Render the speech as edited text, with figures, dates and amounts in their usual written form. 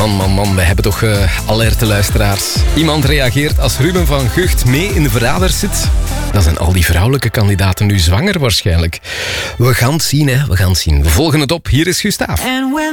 Man, we hebben toch alerte luisteraars. Iemand reageert als Ruben van Gucht mee in de verraders zit. Dan zijn al die vrouwelijke kandidaten nu zwanger waarschijnlijk. We gaan het zien, hè. We volgen het op. Hier is Gustaaf.